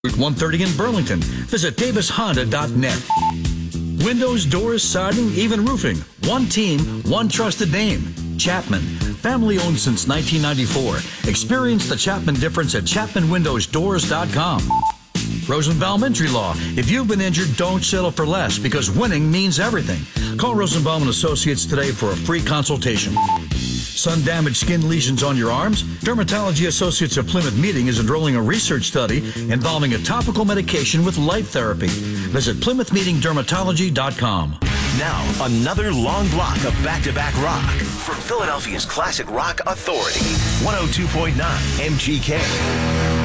Route 130 in Burlington. Visit davishonda.net. Windows, doors, siding, even roofing. One team, one trusted name. Chapman. Family owned since 1994. Experience the Chapman difference at ChapmanWindowsDoors.com. Rosenbaum Injury Law. If you've been injured, don't settle for less because winning means everything. Call Rosenbaum & Associates today for a free consultation. Sun-damaged skin lesions on your arms? Dermatology Associates of Plymouth Meeting is enrolling a research study involving a topical medication with light therapy. Visit PlymouthMeetingDermatology.com. Now, another long block of back-to-back rock from Philadelphia's classic rock authority, 102.9 MGK.